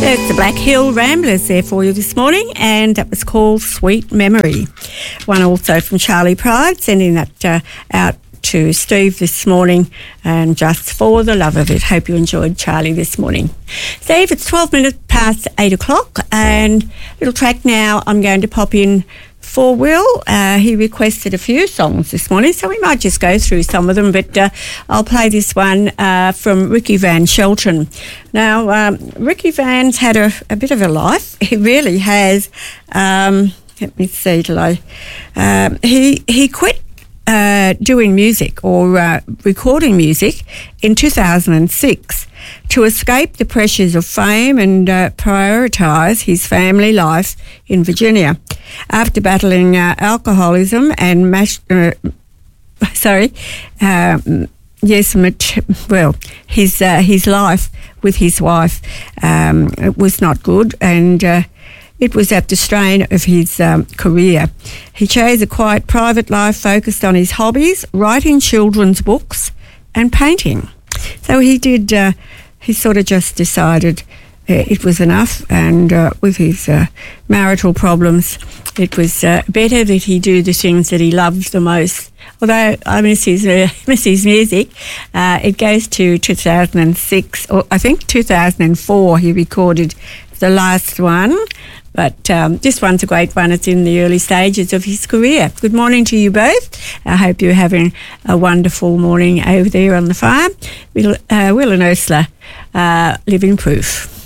There's the Black Hill Ramblers there for you this morning, and that was called Sweet Memory. One also from Charlie Pride, sending that out to Steve this morning, and just for the love of it. Hope you enjoyed Charlie this morning. Steve, it's 12 minutes past 8 o'clock, and little track now I'm going to pop in for Will. He requested a few songs this morning, so we might just go through some of them, but I'll play this one from Ricky Van Shelton. Now, Ricky Van's had a bit of a life. He really has. Let me see till he quit doing music or recording music in 2006 to escape the pressures of fame and prioritise his family life in Virginia. After battling alcoholism and his life with his wife was not good, and it was at the strain of his career. He chose a quiet private life focused on his hobbies, writing children's books and painting. So he did, he sort of just decided it was enough, and with his marital problems, it was better that he do the things that he loves the most. Although I miss his music, it goes to 2006, or I think 2004 he recorded the last one. But this one's a great one. It's in the early stages of his career. Good morning to you both. I hope you're having a wonderful morning over there on the farm. Will and Ursula, living proof.